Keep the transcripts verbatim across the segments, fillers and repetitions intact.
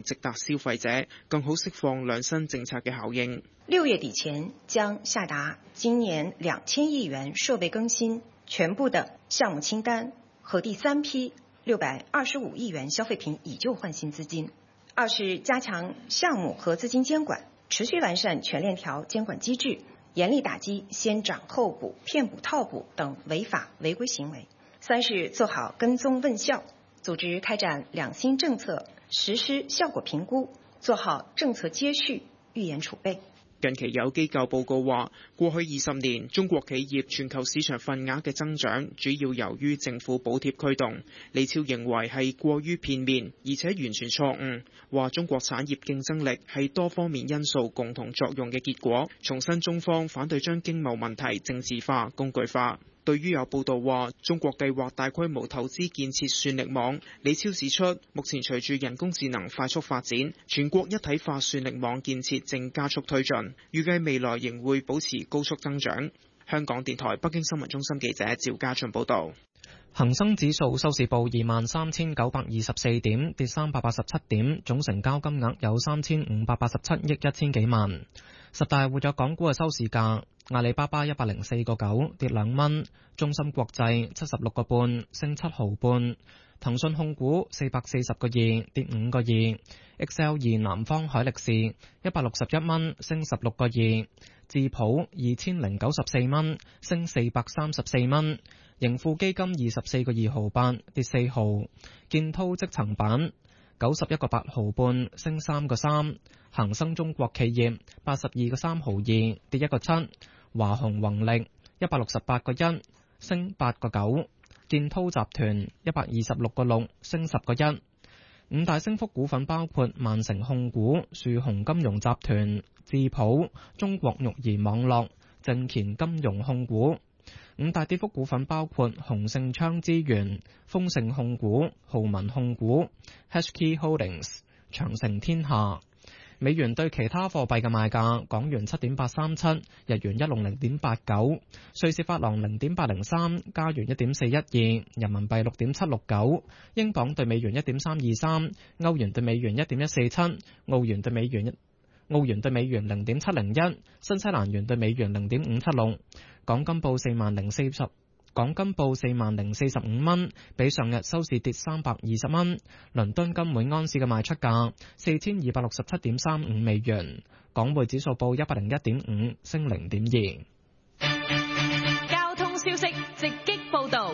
直達消費者，更好釋放兩新政策嘅效應。 六月底前將下達今年兩千億元設備更新全部的項目清單和第三批六百二十五億元消費品以舊換新資金。二是加強項目和資金監管，持續完善全鏈條監管機制，嚴厲打擊先漲後補、騙補套補等違法違規行為。三是做好跟蹤問效，組織開展兩新政策實施效果評估，做好政策接續、預研儲備。 近期有機構報告話，過去二十年中國企業全球市場份額嘅增長主要由於政府補貼驅動。李超認為係過於片面，而且完全錯誤。話中國產業競爭力係多方面因素共同作用嘅結果。重申中方反對將經貿問題政治化、工具化。對於有報道話中國計劃大規模投資建設算力網，李超指出，目前隨住人工智能快速發展，全國一體化算力網建設正加速推進，預計未來仍會保持高速增長。香港電台北京新聞中心記者趙家俊報道。 恒生指數收市報二萬三千九百二十四點，跌三百八十七點，總成交金額有三千五百八十七億一千幾萬。十大活躍港股嘅收市價，阿里巴巴一百零四個九，跌兩蚊；中芯國際七十六個半，升七毫半；騰訊控股四百四十個二，跌五個二；X L 二南方海力士一百六十一蚊，升十六個二；智普二千零九十四蚊，升四百三十四蚊；盈富基金二十四個二毫八，跌四毫；建滔積層板九十一個八毫半，升三個三；恒生中國企業八十二個三毫二，跌一個七；華虹宏力一百六十八個一，升八個九；建滔集團一百二十六個六，升十個一。五大升幅股份包括萬城控股、樹紅金融集團、智普、中國育兒網絡、正乾金融控股。五大跌幅股份包括鴻盛昌資源、豐盛控股、浩文控股、H K Holdings、長城天下。美元對其他貨幣嘅賣價：港元七點八三七，日元一六零點八九，瑞士法郎零點八零三，加元一點四一二，人民幣六點七六九，英鎊對美元一點三二三，歐元對美元一點一四七，澳元對美元一澳元對美元零點七零一，新西蘭元對美元零點五七六。港金報四萬零四十，港金報四萬零四十五蚊，比上日收市跌三百二十蚊。倫敦金每安士嘅賣出價四千二百六十七點三五美元，港匯指數報一百零一點五，升零點二。 交通消息直擊報道。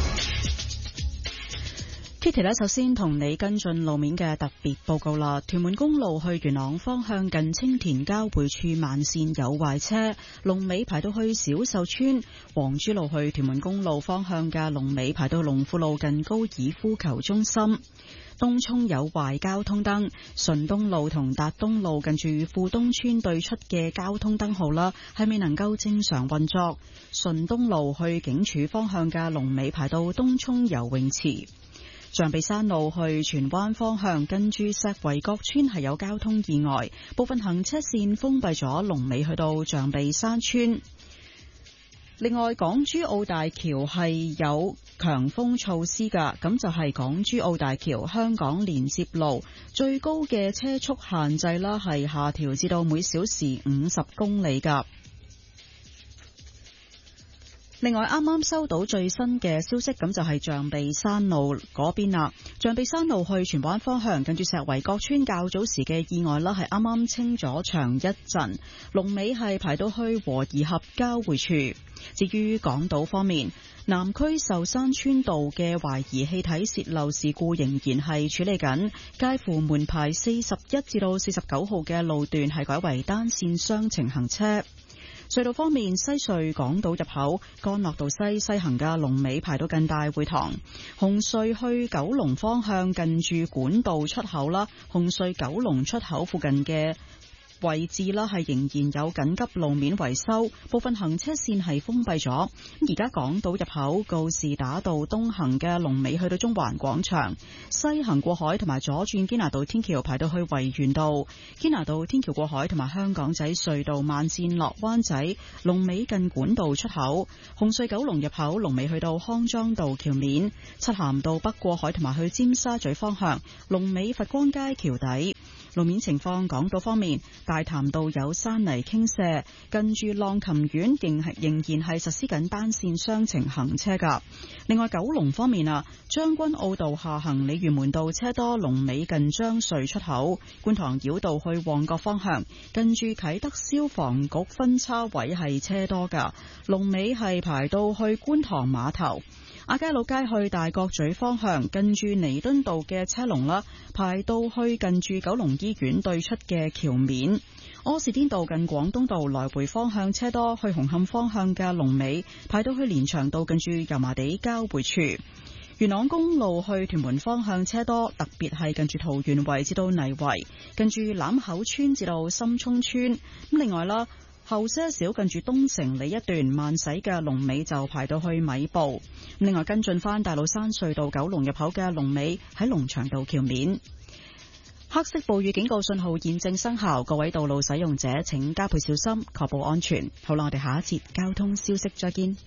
Kitty 呢，首先同你跟進路面嘅特別報告啦。屯門公路去元朗方向近青田交匯處慢線有壞車，龍尾排到去小秀村；黃珠路去屯門公路方向嘅龍尾排到龍富路近高爾夫球中心。東涌有壞交通燈，順東路同達東路近住富東村對出嘅交通燈號啦，係未能夠正常運作。順東路去警署方向嘅龍尾排到東涌游泳池。象鼻山路去荃灣方向，跟住石圍角村係有交通意外，部分行車線封閉咗，龍尾去到象鼻山村。另外，港珠澳大橋係有強風措施㗎，咁就係港珠澳大橋香港連接路最高嘅車速限制啦，係下調至到每小時五十公里㗎。另外，啱啱收到最新嘅消息，咁就係象鼻山路嗰邊啦。象鼻山路去荃灣方向，近住石圍角村較早時嘅意外啦，係啱啱清咗場一陣，龍尾係排到去和宜合交匯處。至於港島方面，南區壽山村道嘅懷疑氣體泄漏事故仍然係處理緊，介乎門牌四十一至到四十九號嘅路段係改為單線雙程行車。隧道方面，西隧港島入口干諾道西西行嘅龍尾排到近大會堂，紅隧去九龍方向近住管道出口啦，紅隧九龍出口附近嘅位置啦係仍然有緊急路面維修，部分行車線係封閉咗。而家港島入口告士打道東行嘅龍尾去到中環廣場，西行過海同埋左轉堅拿道天橋排到去維園道，堅拿道天橋過海同埋香港仔隧道慢線落灣仔，龍尾近管道出口，紅隧九龍入口龍尾去到康莊道橋面，漆咸道北過海同埋去尖沙咀方向，龍尾佛光街橋底。路面情況，港島方面，大潭道有山泥傾瀉，近住浪琴苑仍係仍然係實施緊單線雙程行車噶。另外，九龍方面啊，將軍澳道下行鯉魚門道車多，龍尾近將隧出口；觀塘繞道去旺角方向，近住啟德消防局分叉位係車多噶，龍尾係排到去觀塘碼頭。亞皆老街去大角咀方向，近住彌敦道嘅車龍啦，排到去近住九龍醫院對出嘅橋面。柯士甸道近廣東道來回方向車多，去紅磡方向嘅龍尾排到去連翔道近住油麻地交匯處。元朗公路去屯門方向車多，特別係近住桃園圍至到泥圍，近住欖口村至到深涌村。咁另外啦，後些少近住東城里一段慢駛嘅龍尾就排到去米埔。另外跟進翻大老山隧道九龍入口嘅龍尾喺龍翔道橋面。黑色暴雨警告信號現正生效，各位道路使用者請加倍小心，確保安全。好啦，我哋下一節交通消息再見。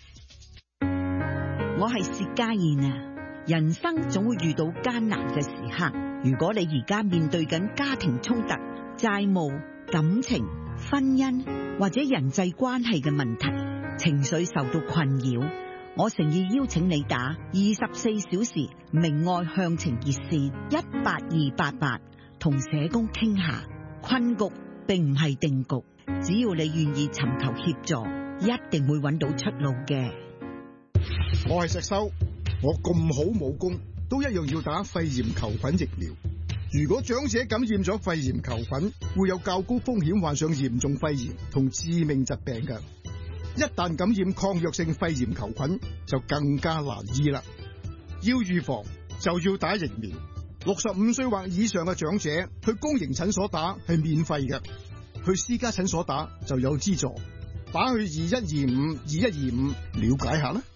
我係薛家燕啊！人生總會遇到艱難嘅時刻，如果你而家面對緊家庭衝突、債務、感情、婚姻或者人際關係嘅問題，情緒受到困擾，我誠意邀請你打二十四小時明愛向晴熱線一八二八八，同社工傾下。困局並唔係定局，只要你願意尋求協助，一定會揾到出路嘅。 我係石修，我咁好武功，都一樣要打肺炎球菌疫苗。如果長者感染咗肺炎球菌，會有較高風險患上嚴重肺炎同致命疾病嘅。一旦感染抗藥性肺炎球菌，就更加難醫啦。要預防就要打疫苗。六十五歲或以上嘅長者去公營診所打係免費嘅，去私家診所打就有資助。打去二一二五二一二五了解下啦。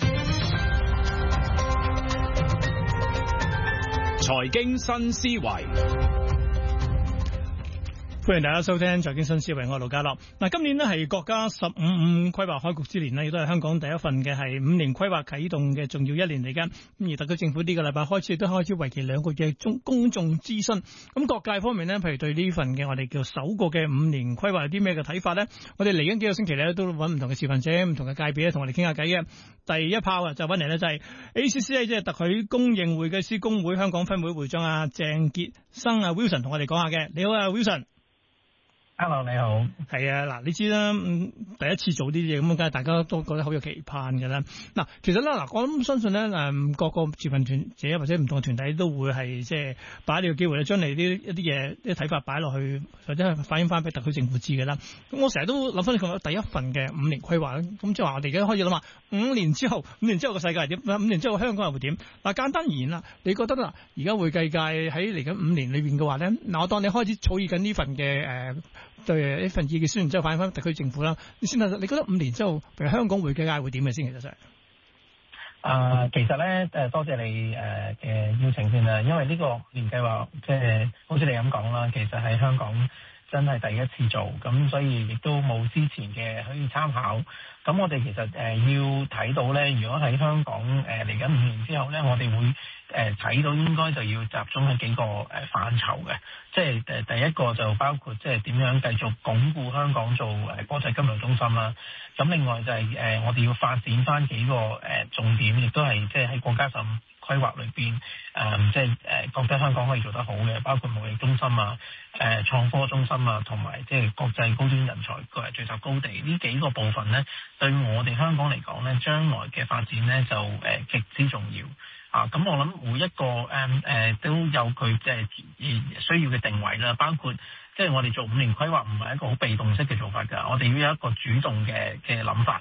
財經新思維， 歡迎大家收聽財經新思維，我係盧家樂。嗱，今年呢係國家十五五規劃開局之年呢，亦都係香港第一份嘅係五年規劃啟動嘅重要一年嚟嘅。咁而特區政府呢個禮拜開始亦都開始為期兩個月中公眾諮詢。咁各界方面呢，譬如對呢份嘅我哋叫首個嘅五年規劃有啲咩嘅睇法呢？我哋嚟緊幾個星期呢，都揾唔同嘅持份者、唔同嘅界別咧，同我哋傾下偈嘅。第一炮啊，就揾嚟呢，就係 A C C A， 即係特許公認會計師公會香港分會會長啊鄭傑生啊 Wilson 同我哋講下嘅。你好啊 Wilson。 Hello， 你好。係啊，嗱，你知啦，嗯，第一次做呢啲嘢，咁梗係大家都覺得好有期盼嘅啦。嗱，其實咧，嗱，我諗相信咧，誒，各個持份團者或者唔同嘅團體都會係即係把呢個機會咧，將你啲一啲嘢、啲睇法擺落去，或者係反映翻俾特區政府知嘅啦。咁我成日都諗翻佢第一份嘅五年規劃，咁即係話我哋而家可以諗下五年之後，五年之後個世界係點？五年之後香港又會點？嗱，簡單而言啦，你覺得啦，而家會計界喺嚟緊五年裏邊嘅話咧，嗱，我當你開始草擬緊呢份嘅誒。呃對呢份意見書完之後反映翻特區政府啦，你先睇，你覺得五年之後，譬如香港會計界會點嘅先？其實就係， 啊，其實咧，誒，多謝你誒嘅邀請先啦，因為呢個五年計劃，即係好似你咁講啦，其實喺香港真係第一次做，咁所以亦都冇之前嘅可以參考。咁我哋其實誒要睇到咧，如果喺香港誒嚟緊五年之後咧，我哋會誒睇到應該就要集中喺幾個誒範疇嘅，即係誒第一個就包括即係點樣繼續鞏固香港做誒國際金融中心啦。咁另外就係誒我哋要發展翻幾個誒重點，亦都係即係喺國家十五規劃裏邊誒，即係誒覺得香港可以做得好嘅，包括貿易中心啊、誒創科中心啊，同埋即係國際高端人才誒聚集高地呢幾個部分咧，對我哋香港嚟講咧，將來嘅發展咧就誒極之重要啊！咁我諗每一個誒誒、呃、都有佢即係需要嘅定位啦，包括即係我哋做五年規劃唔係一個好被動式嘅做法㗎，我哋要有一個主動嘅嘅諗法。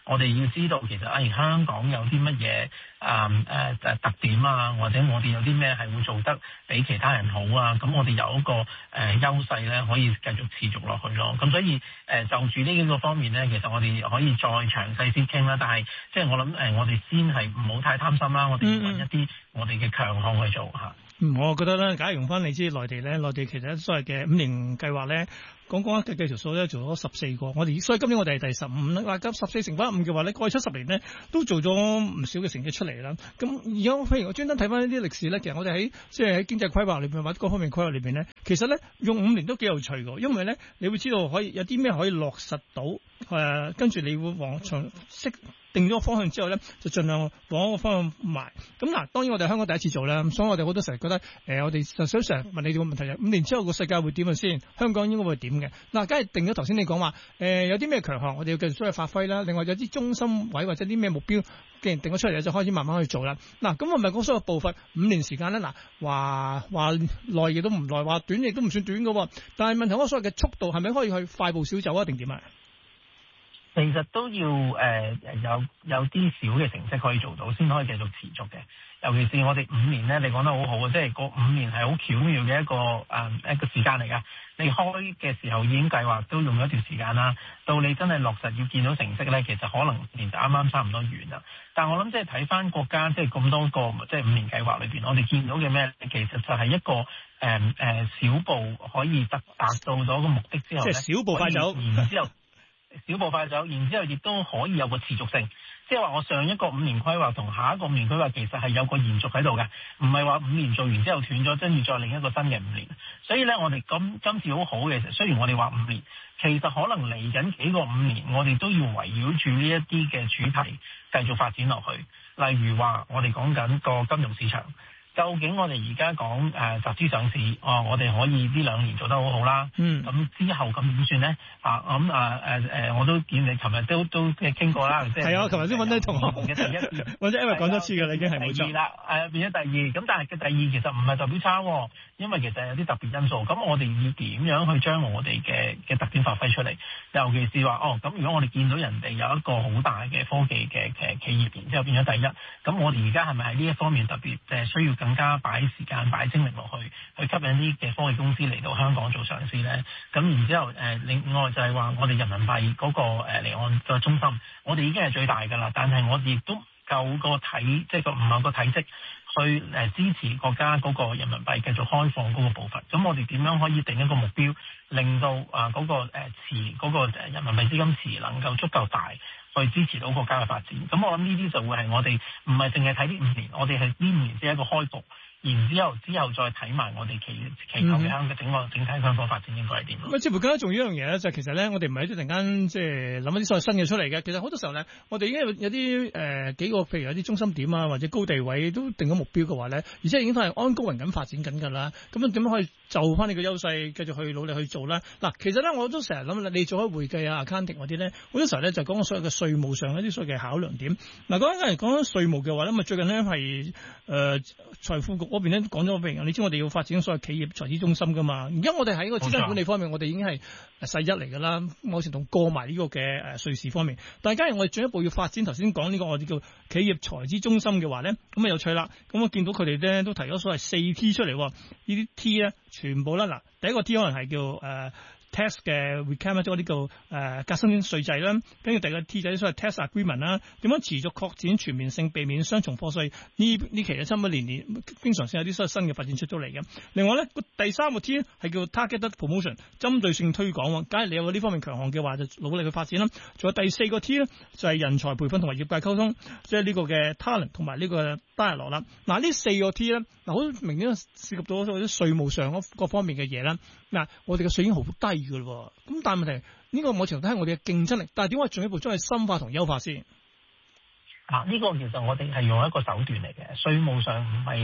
我哋要知道其實誒、哎、香港有啲乜嘢誒誒誒特點啊，或者我哋有啲咩係會做得比其他人好啊，咁我哋有一個誒、呃、優勢咧，可以繼續持續落去咯。咁所以誒、呃、就住呢幾個方面咧，其實我哋可以再詳細先傾啦。但係即係我諗誒、呃，我哋先係唔好太貪心啦，我哋要揾一啲我哋嘅強項去做嚇。 嗯，我覺得咧，假如用翻你知內地咧，內地其實所謂嘅五年計劃咧，講講計計條數咧，做咗十四個。我哋所以今年我哋係第十五啦。嗱，咁十四乘翻五嘅話咧，過去七十年咧都做咗唔少嘅成績出嚟啦。咁而家譬如我專登睇翻呢啲歷史咧，其實我哋喺即係喺經濟規劃裏邊或者各方面規劃裏邊咧，其實咧用五年都幾有趣㗎，因為咧你會知道可以有啲咩可以落實到，誒、呃，跟住你會往長識。定咗個方向之後咧，就盡量往一個方向埋。咁嗱，當然我哋香港第一次做啦，所以我哋好多時候覺得，誒、呃，我哋就想成日問你哋個問題就五年之後個世界會點啊先？香港應該會點嘅？嗱，梗係定咗頭先你講話，誒、呃，有啲咩強項，我哋要繼續出去發揮啦。另外有啲中心位或者啲咩目標，既然定咗出嚟，就開始慢慢去做啦。嗱，咁我咪講所有步伐五年時間咧，嗱，話話耐亦都唔耐，話短亦都唔算短噶。但係問題我所謂嘅速度係咪可以去快步小走啊？定點啊？ 其實都要誒、呃、有有啲小嘅成績可以做到，先可以繼續持續嘅。尤其是我哋五年咧，你講得好好啊，即係個五年係好巧妙嘅一個誒、呃、一個時間嚟㗎。你開嘅時候已經計劃都用咗一段時間啦，到你真係落實要見到成績咧，其實可能年就啱啱差唔多完啦。但我諗即係睇翻國家即係咁多個即係五年計劃裏邊，我哋見到嘅咩？其實就係一個誒誒、呃呃、小步可以達達到咗個目的之後咧， 即係小步快走， 然之後。小步快走，然之後亦都可以有個持續性，即係話我上一個五年規劃同下一個五年規劃其實係有個延續喺度嘅，唔係話五年做完之後斷咗，跟住再另一個新嘅五年。所以咧，我哋今今次好好嘅，雖然我哋話五年，其實可能嚟緊幾個五年，我哋都要圍繞住呢一啲嘅主題繼續發展落去。例如話，我哋講緊個金融市場。究竟我哋而家講誒集資上市，哦，我哋可以呢兩年做得好好啦。嗯。咁之後咁點算咧？啊，咁啊誒誒，我都見你琴日都都傾過啦。即係係啊，琴日先揾啲同學嘅第一， 或者因為講多次嘅，你已經係冇錯。 第二啦，誒變咗第二。咁但係嘅第二其實唔係代表差喎，因為其實有啲特別因素。咁我哋要點樣去將我哋嘅嘅特點發揮出嚟？尤其是話哦，咁如果我哋見到人哋有一個好大嘅科技嘅嘅企業，然之後變咗第一，咁我哋而家係咪喺呢一方面特別誒需要更加擺時間擺精力落去，去吸引啲嘅科技公司嚟到香港做上市咧？咁然之後誒、呃，另外就係話我哋人民幣嗰、那個誒離岸嘅中心，我哋已經係最大㗎啦。但係我哋亦都夠個體，即係個唔係個體積去誒支持國家嗰個人民幣繼續開放嗰個步伐。咁我哋點樣可以定一個目標，令到啊嗰、那個誒池嗰個人民幣資金池能夠足夠大，去支持到國家嘅發展？咁我諗呢啲就會係我哋唔係淨係睇呢五年，我哋係呢五年只係一個開局。然之後，之後再睇埋我哋其其後嘅香港整個整體香港發展應該係點？咁啊， 似乎更加重要一樣嘢咧，就係其實咧，我哋唔係一啲突然間即係諗一啲所謂新嘅出嚟嘅。其實好多時候咧，我哋已經有有啲誒、呃、幾個，譬如有啲中心點啊，或者高地位都定咗目標嘅話咧，而且已經都係安高人咁發展緊㗎啦。咁樣點樣可以就翻你嘅優勢，繼續去努力去做咧？嗱，其實咧我都成日諗你做開會計啊、accounting 嗰啲咧，好多時候咧就講所有嘅稅務上一啲所謂嘅考量點。嗱，講緊嚟講緊稅務嘅話咧，咁啊最近咧係誒財富局嗰邊咧講咗。你知我哋要發展所謂企業財資中心噶嘛？而家我哋喺個資產管理方面，我哋已經係世一嚟噶啦，某程度過埋呢個嘅誒稅事方面。但係假如我哋進一步要發展頭先講呢個我哋叫企業財資中心嘅話咧，咁啊有趣啦。咁我見到佢哋咧都提咗所謂四 T 出嚟，呢啲 T 咧全部咧嗱，第一個 T 可能係叫誒。呃tax 嘅 reclaim 咗呢個誒革新稅制啦，跟住第二個 T 就係所謂 tax agreement 啦，點樣持續擴展全面性，避免雙重課稅？呢呢期咧差唔多年年經常性有啲所謂新嘅發展出咗嚟嘅。另外咧，第三個 T 係叫 targeted promotion， 針對性推廣。假如你有呢方面強項嘅話，就努力去發展啦。仲有第四個 T 咧，就係人才培訓同埋業界溝通，即係呢個嘅 talent 同埋呢個 dialogue 啦。嗱，呢四個 T 咧，嗱好明顯涉及到嗰啲稅務上各方面嘅嘢啦。嗱，我哋嘅稅已經好低。咁但係問題呢個某程度都係我哋嘅競爭力，但係點解進一步將佢深化同優化先？ 啊，呢個其實我哋係用一個手段嚟嘅，稅務上唔係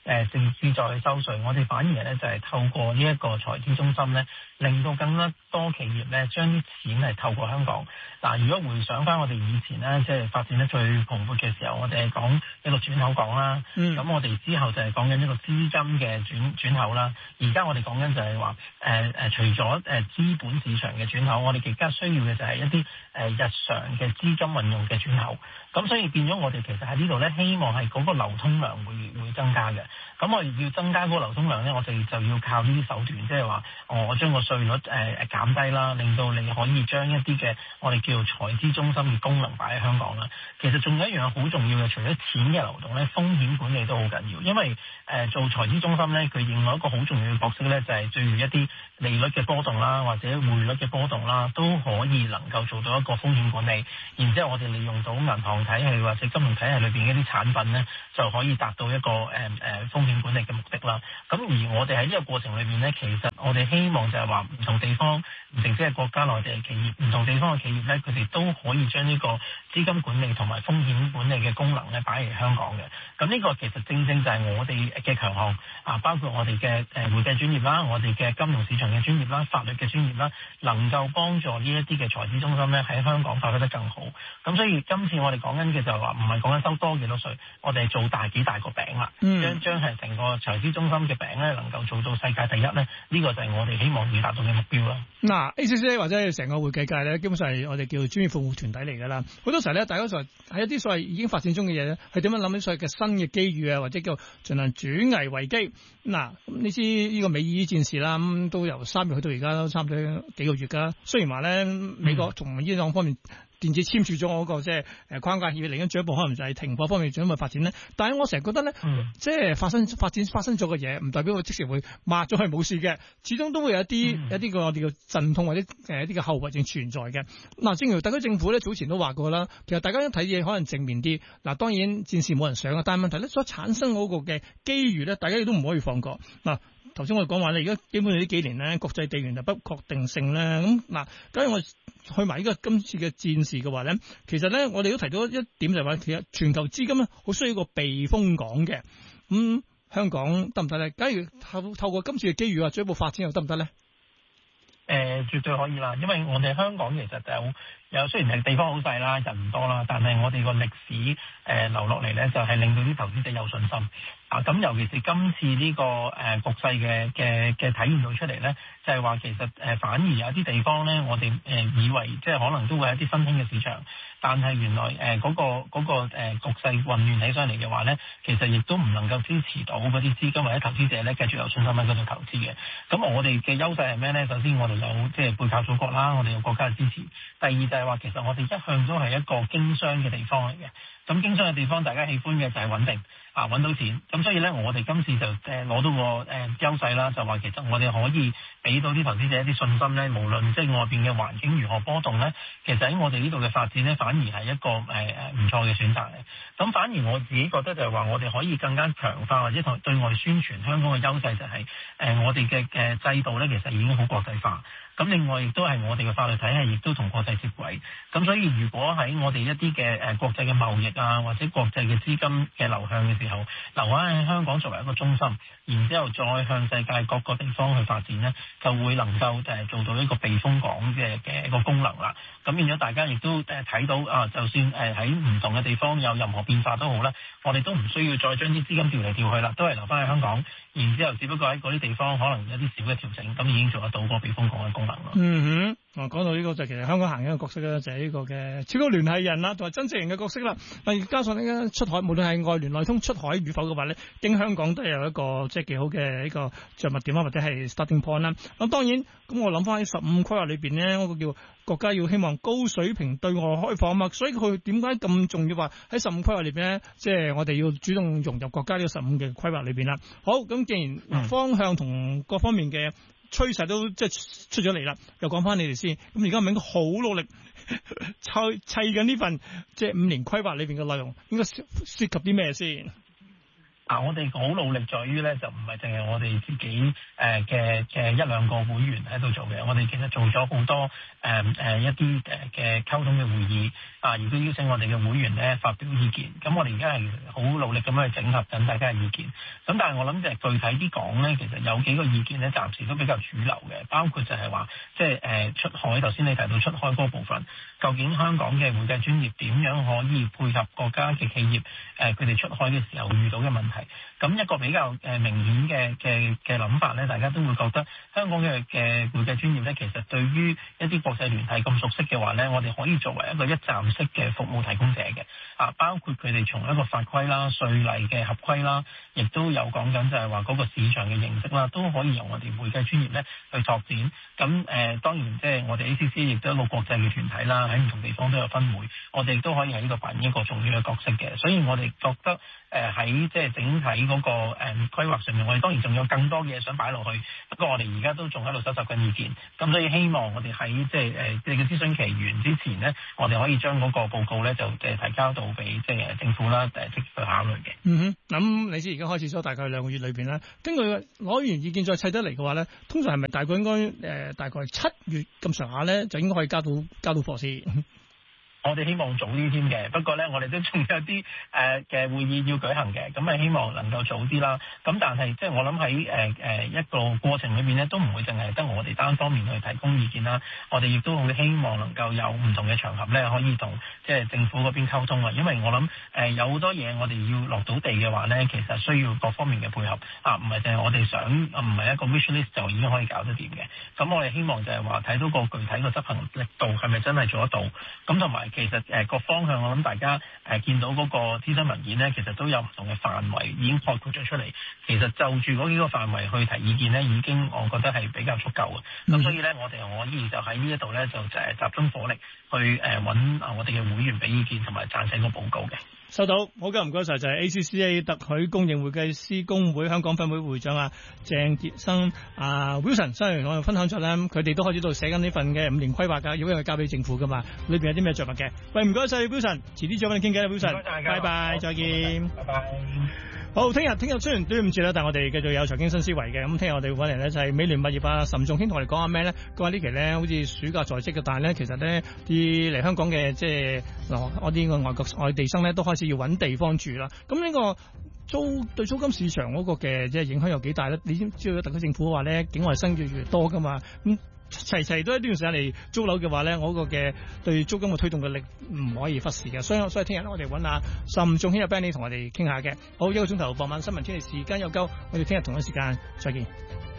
誒直接再去收稅，我哋反而咧就係透過呢一個財資中心咧，令到更加多企業咧將啲錢係透過香港。嗱，如果回想翻我哋以前咧，即係發展得最蓬勃嘅時候，我哋係講一個轉口港啦，咁、嗯、我哋之後就係講緊一個資金嘅轉轉口啦。而家我哋講緊就係話誒誒，除咗誒資本市場嘅轉口，我哋更加需要嘅就係一啲誒日常嘅資金運用嘅轉口。咁所以變咗我哋其實喺呢度咧，希望係嗰個流通量會會增加嘅。咁我哋要增加嗰個流通量咧，我哋就要靠呢啲手段，即係話我將個稅率誒誒減低啦，令到你可以將一啲嘅我哋叫做財資中心嘅功能擺喺香港啦。其實仲有一樣好重要嘅，除咗錢嘅流動咧，風險管理都好緊要。因為誒、呃、做財資中心咧，佢另外一個好重要嘅角色咧，就係對於一啲利率嘅波動啦，或者匯率嘅波動啦，都可以能夠做到一個風險管理。然之後我哋利用到銀行體系或者金融體系裏邊一啲產品咧，就可以達到一個誒誒、呃、風險管理嘅目的啦。咁而我哋喺呢個過程裏邊咧，其實我哋希望就係話唔同地方，唔淨止係國家內地嘅企業，唔同地方嘅企業咧，佢哋都可以將呢個資金管理同埋風險管理嘅功能咧擺喺香港嘅。咁呢個其實正正就係我哋嘅強項啊，包括我哋嘅誒會計專業啦，我哋嘅金融市場嘅專業啦，法律嘅專業啦，能夠幫助呢一啲嘅財資中心咧喺香港發揮得更好。咁所以今次我哋講緊嘅就係話唔係講緊收多幾多稅，我哋係做大幾大個餅啦， 嗯、 將將係成個財資中心嘅餅咧能夠做到世界第一咧，呢、這個就係我哋希望要達到嘅目標啦。 嗱 A C C 或者係成個會計界咧，基本上係我哋叫專業服務團體嚟㗎啦。好多時候咧，大家就喺一啲所謂已經發展中嘅嘢咧，係點樣諗啲所謂嘅新嘅機遇啊，或者叫盡量轉危為機。嗱，你知呢個美伊戰事啦，咁都由三月去到而家都差唔多幾個月㗎。雖然話咧，美國同伊朗方面電子簽署咗我嗰個即係誒框架協議，嚟緊進一步可能就係停火方面進一步發展咧。但係我成日覺得咧，嗯、即係發生發展發生咗嘅嘢，唔代表佢即時會抹咗係冇事嘅，始終都會有一啲、嗯、一啲個我哋叫陣痛或者誒一啲嘅後遺症存在嘅。嗱，正如特區政府咧早前都話過啦，其實大家一睇嘢可能正面啲。嗱，當然戰事冇人想啊，但係問題咧所產生嗰個嘅機遇咧，大家亦都唔可以放過。嗱，頭先我哋講話咧，而家基本上呢幾年咧，國際地緣就不確定性咧，咁嗱，假如我去埋呢個今次嘅戰事嘅話咧，其實咧我哋都提到一點就係話，其實全球資金咧好需要一個避風港嘅。咁、嗯、香港得唔得咧？假如透透過今次嘅機遇啊，進一步發展又得唔得咧？誒、 呃，絕對可以啦，因為我哋香港其實就有有雖然係地方好細啦，人唔多啦，但係我哋個歷史誒、呃、留落嚟咧，就係、是、令到啲投資者有信心。啊，咁尤其是今次呢、這個誒、呃、局勢嘅嘅嘅體現到出嚟咧，就係、是、話其實誒、呃、反而有啲地方咧，我哋誒、呃、以為即係可能都會有一啲新興嘅市場，但係原來誒嗰、呃那個嗰、那個誒、呃、局勢混亂起上嚟嘅話咧，其實亦都唔能夠支持到嗰啲資金或者投資者咧繼續有信心喺嗰度投資嘅。咁我哋嘅優勢係咩咧？首先我哋有即係背靠祖國啦，我哋有國家嘅支持。第二就係話其實我哋一向都係一個經商嘅地方嚟嘅。咁經商嘅地方大家喜歡嘅就係穩定。啊，揾到錢，咁所以咧，我哋今次就誒攞、呃、到個誒、呃、優勢啦，就話其實我哋可以俾到啲投資者一啲信心咧，無論即係外邊嘅環境如何波動咧，其實喺我哋呢度嘅發展咧，反而係一個誒誒唔錯嘅選擇嚟。咁反而我自己覺得就係話，我哋可以更加強化或者同對外宣傳香港嘅優勢就係、是、誒、呃、我哋嘅嘅制度咧，其實已經好國際化。咁另外亦都係我哋嘅法律體系，亦都同國際接軌。咁所以如果喺我哋一啲嘅誒國際嘅貿易啊，或者國際嘅資金嘅流向嘅時候，留喺香港作為一個中心，然之後再向世界各個地方去發展呢，就會能夠誒做到一個避風港嘅嘅一個功能啦。咁變咗大家亦都誒睇到啊，就算誒喺唔同嘅地方有任何變化都好啦，我哋都唔需要再將啲資金調嚟調去啦，都係留翻喺香港。然之後只不過喺嗰啲地方可能有啲小嘅調整，咁已經做得到個避風港嘅功能咯。 嗯哼，講到呢個就其實香港行緊嘅角色咧，就係呢個嘅超級聯繫人啦，同埋真正人嘅角色啦。嗱，加上呢出海，無論係外聯內通出海與否嘅話咧，經香港都有一個即係幾好嘅呢個着物點啊，或者係 starting point 啦。咁當然，咁我諗翻喺十五規劃裏邊咧，嗰個叫國家要希望高水平對外開放啊嘛，所以佢點解咁重要話喺十五規劃裏邊咧，即係我哋要主動融入國家呢個十五嘅規劃裏邊啦。好，咁既然方向同各方面嘅趨勢都即係出咗嚟啦，又講翻你哋先。咁而家咪應該好努力砌砌緊呢份即係五年規劃裏邊嘅內容，應該涉涉及啲咩先？ 啊，我哋好努力在於咧，就唔係淨係我哋自己誒嘅嘅一兩個會員喺度做嘅，我哋其實做咗好多誒誒、呃、一啲誒嘅溝通嘅會議，啊，亦都邀請我哋嘅會員咧發表意見。咁我哋而家係好努力咁樣去整合緊大家嘅意見。咁但係我諗就係具體啲講咧，其實有幾個意見咧，暫時都比較主流嘅，包括就係話即係誒出海，頭先你提到出海嗰部分，究竟香港嘅會計專業點樣可以配合國家嘅企業誒佢哋出海嘅時候遇到嘅問題？咁一個比較誒明顯嘅嘅嘅諗法咧，大家都會覺得香港嘅嘅會計專業咧，其實對於一啲國際聯繫咁熟悉嘅話咧，我哋可以作為一個一站式嘅服務提供者嘅啊，包括佢哋從一個法規啦、稅例嘅合規啦，亦都有講緊就係話嗰個市場嘅認識啦，都可以由我哋會計專業咧去拓展。咁誒、呃、當然即係我哋 A C C A 亦都係一個國際嘅團體啦，喺唔同地方都有分會，我哋亦都可以喺呢個扮演一個重要嘅角色嘅。所以我哋覺得誒喺即係整體嗰個誒規劃上面，我哋當然仲有更多嘢想擺落去。不過我哋而家都仲喺度收集緊意見，咁所以希望我哋喺即係誒即係嘅諮詢期完之前呢，我哋可以將嗰個報告咧就即係提交到俾即係政府啦，誒即去考慮嘅。 嗯哼，咁你知而家開始咗大概兩個月裏邊咧，根據攞完意見再砌得嚟嘅話咧，通常係咪大概應該誒、呃、大概七月咁上下咧，就應該可以交到交到貨先？ 我哋希望早啲添嘅，不過咧，我哋都仲有啲誒嘅會議要舉行嘅，咁係希望能夠早啲啦。咁但係即係我諗喺誒誒一個過程裏邊咧，都唔會淨係得我哋單方面去提供意見啦。我哋亦都好希望能夠有唔同嘅場合咧，可以同即係政府嗰邊溝通啊。因為我諗誒、呃、有好多嘢我哋要落到地嘅話咧，其實需要各方面嘅配合啊，唔係淨係我哋想，唔係一個 wish list 就已經可以搞得掂嘅。咁我哋希望就係話睇到個具體嘅執行力度係咪真係做得到？咁同埋。其實誒個方向，我諗大家誒見到嗰個諮詢文件呢，其實都有唔同嘅範圍已經概括咗出嚟。其實就住嗰幾個範圍去提意見呢，已經我覺得係比較足夠嘅。咁、嗯、所以呢，我哋可以就喺呢一度呢，就誒集中火力去誒揾我哋嘅會員俾意見同埋撰寫個報告嘅。 收到，好嘅，唔該晒，就係 A C C A 特許公認會計師公會香港分會會長啊鄭傑生啊 Wilson， 上嚟同我哋分享咗咧，佢哋都開始到寫緊呢份嘅五年規劃㗎，如果係交俾政府㗎嘛，裏邊有啲咩着墨嘅？喂，唔該晒 Wilson， 遲啲再揾你傾偈啦 Wilson， 拜拜，再見，拜拜。好，聽日聽日雖然端午節啦，但係我哋繼續有財經新思維嘅。咁聽日我哋揾嚟咧就係美聯物業啊岑仲軒同我哋講下咩咧？佢話呢期咧好似暑假在即嘅，但係咧其實咧啲嚟香港嘅即係嗱我啲個外國外地生咧都開始要揾地方住啦。咁呢個租對租金市場嗰個嘅即係影響有幾大咧？你知知道特區政府話咧境外生越嚟越多噶嘛？咁齊齊都喺呢段時間嚟租樓嘅話咧，我個嘅對租金嘅推動嘅力唔可以忽視嘅。所以所以聽日咧，我哋揾阿岑仲軒阿 Benny 同我哋傾下嘅。好，一個鐘頭傍晚新聞天氣時間又夠，我哋聽日同一時間再見。